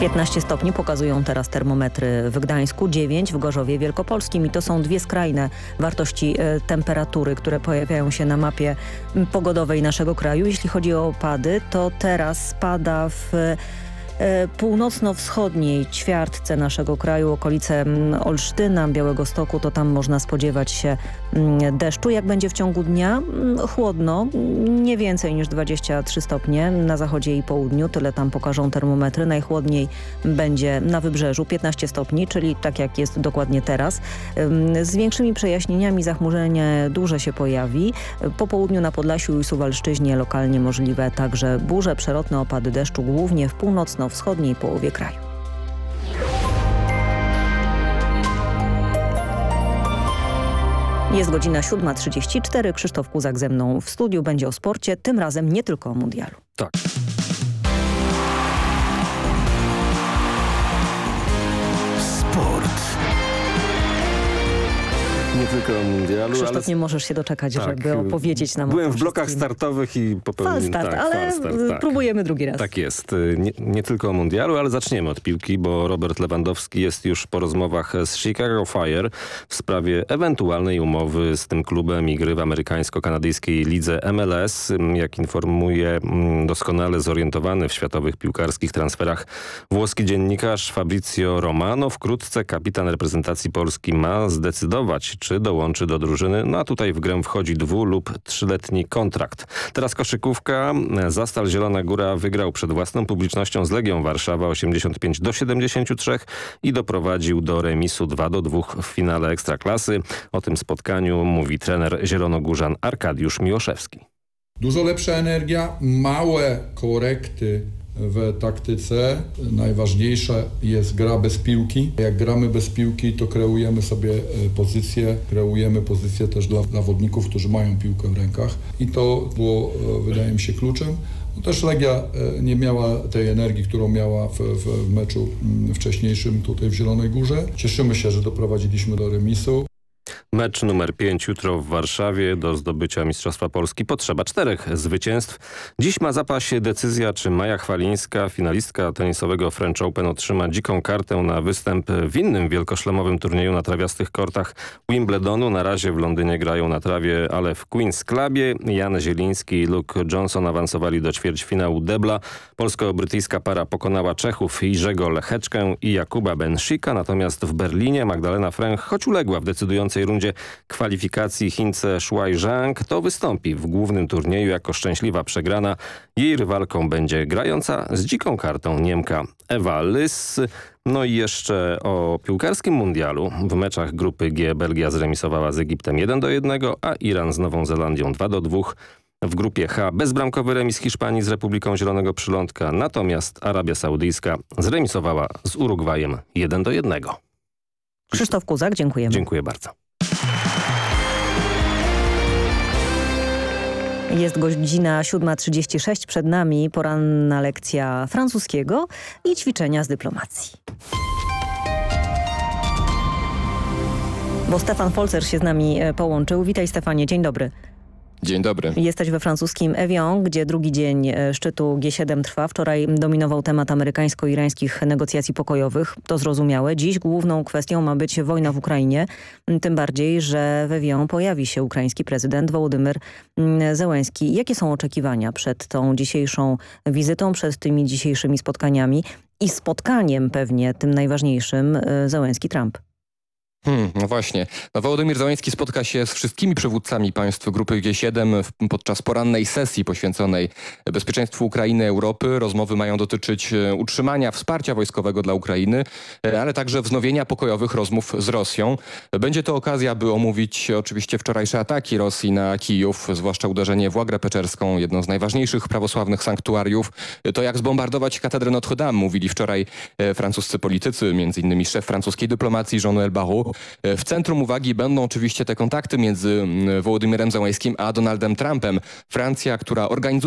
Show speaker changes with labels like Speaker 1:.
Speaker 1: 15 stopni pokazują teraz termometry w Gdańsku, 9 w Gorzowie Wielkopolskim i to są dwie skrajne wartości temperatury, które pojawiają się na mapie pogodowej naszego kraju. Jeśli chodzi o opady, to teraz spada w północno-wschodniej ćwiartce naszego kraju, okolice Olsztyna, Białegostoku, to tam można spodziewać się deszczu. Jak będzie w ciągu dnia? Chłodno, nie więcej niż 23 stopnie na zachodzie i południu, tyle tam pokażą termometry. Najchłodniej będzie na wybrzeżu 15 stopni, czyli tak jak jest dokładnie teraz. Z większymi przejaśnieniami zachmurzenie duże się pojawi. Po południu na Podlasiu i Suwalszczyźnie lokalnie możliwe także burze, przelotne opady deszczu, głównie w północno-wschodniej połowie kraju. Jest godzina 7:34. Krzysztof Kuzak ze mną w studiu. Będzie o sporcie, tym razem nie tylko o mundialu.
Speaker 2: Tak.
Speaker 3: Sport.
Speaker 2: Nie tylko o mundialu,
Speaker 1: Krzysztof,
Speaker 2: ale
Speaker 1: nie możesz się doczekać,
Speaker 2: tak,
Speaker 1: żeby opowiedzieć nam
Speaker 2: byłem
Speaker 1: o
Speaker 2: w blokach
Speaker 1: wszystkim.
Speaker 2: startowych i popełniłem
Speaker 1: ale próbujemy drugi raz.
Speaker 2: Tak jest. Nie tylko o mundialu, ale zaczniemy od piłki, bo Robert Lewandowski jest już po rozmowach z Chicago Fire w sprawie ewentualnej umowy z tym klubem i gry w amerykańsko-kanadyjskiej lidze MLS. Jak informuje doskonale zorientowany w światowych piłkarskich transferach włoski dziennikarz Fabrizio Romano, wkrótce kapitan reprezentacji Polski ma zdecydować, czy dołączy do drużyny. No a tutaj w grę wchodzi 2- lub 3-letni kontrakt. Teraz koszykówka. Zastal Zielona Góra wygrał przed własną publicznością z Legią Warszawa 85-73 i doprowadził do remisu 2-2 w finale Ekstraklasy. O tym spotkaniu mówi trener zielonogórzan Arkadiusz Miłoszewski.
Speaker 4: Dużo lepsza energia, małe korekty w taktyce. Najważniejsza jest gra bez piłki. Jak gramy bez piłki, to kreujemy sobie pozycję też dla zawodników, którzy mają piłkę w rękach. I to było, wydaje mi się, kluczem. No też Legia nie miała tej energii, którą miała w meczu wcześniejszym tutaj w Zielonej Górze. Cieszymy się, że doprowadziliśmy do remisu.
Speaker 2: Mecz numer 5 jutro w Warszawie. Do zdobycia Mistrzostwa Polski potrzeba 4 zwycięstw. Dziś ma zapasie decyzja, czy Maja Chwalińska, finalistka tenisowego French Open, otrzyma dziką kartę na występ w innym wielkoszlemowym turnieju na trawiastych kortach Wimbledonu. Na razie w Londynie grają na trawie, ale w Queen's Clubie Jan Zieliński i Luke Johnson awansowali do ćwierćfinału debla. Polsko-brytyjska para pokonała Czechów Jerzego Lecheczkę i Jakuba Benšíka, natomiast w Berlinie Magdalena Fręch, choć uległa w decydującej rundzie kwalifikacji Chince Shuai Zhang, to wystąpi w głównym turnieju jako szczęśliwa przegrana. Jej rywalką będzie grająca z dziką kartą Niemka Ewa Lys. No i jeszcze o piłkarskim mundialu. W meczach grupy G Belgia zremisowała z Egiptem 1-1, a Iran z Nową Zelandią 2-2. W grupie H bezbramkowy remis Hiszpanii z Republiką Zielonego Przylądka, natomiast Arabia Saudyjska zremisowała z Urugwajem 1-1.
Speaker 1: Krzysztof Kuzak, dziękujemy.
Speaker 2: Dziękuję bardzo.
Speaker 1: Jest godzina 7:36, przed nami poranna lekcja francuskiego i ćwiczenia z dyplomacji. Bo Stefan Folzer się z nami połączył. Witaj, Stefanie, dzień dobry.
Speaker 5: Dzień dobry.
Speaker 1: Jesteś we francuskim Evian, gdzie drugi dzień szczytu G7 trwa. Wczoraj dominował temat amerykańsko-irańskich negocjacji pokojowych. To zrozumiałe. Dziś główną kwestią ma być wojna w Ukrainie. Tym bardziej, że w Evian pojawi się ukraiński prezydent Wołodymyr Zełenski. Jakie są oczekiwania przed tą dzisiejszą wizytą, przed tymi dzisiejszymi spotkaniami i spotkaniem pewnie tym najważniejszym Zełenski-Trump?
Speaker 5: No właśnie. Wołodymyr Zełenski spotka się z wszystkimi przywódcami państw grupy G7 podczas porannej sesji poświęconej bezpieczeństwu Ukrainy i Europy. Rozmowy mają dotyczyć utrzymania wsparcia wojskowego dla Ukrainy, ale także wznowienia pokojowych rozmów z Rosją. Będzie to okazja, by omówić oczywiście wczorajsze ataki Rosji na Kijów, zwłaszcza uderzenie w Łagrę Peczerską, jedno z najważniejszych prawosławnych sanktuariów. To jak zbombardować katedrę Notre Dame, mówili wczoraj francuscy politycy, m.in. szef francuskiej dyplomacji Jean-Noël Barrot. W centrum uwagi będą oczywiście te kontakty między Wołodymyrem Zełenskim a Donaldem Trumpem. Francja, która organizuje